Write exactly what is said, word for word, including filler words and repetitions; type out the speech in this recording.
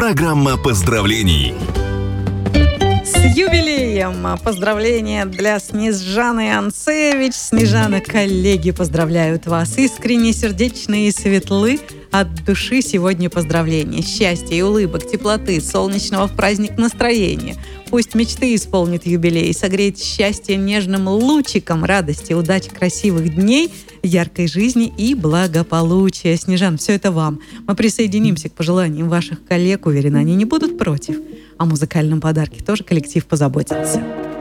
Программа поздравлений. С юбилеем! Поздравления для Снежаны Анцевич. Снежана, коллеги поздравляют вас. Искренне, сердечные и светлы. От души сегодня поздравления. Счастья и улыбок, теплоты, солнечного в праздник настроения. Пусть мечты исполнит юбилей, согреет счастье нежным лучиком радости, удачи, красивых дней, яркой жизни и благополучия. Снежан, все это вам. Мы присоединимся к пожеланиям ваших коллег. Уверена, они не будут против. О музыкальном подарке тоже коллектив позаботится.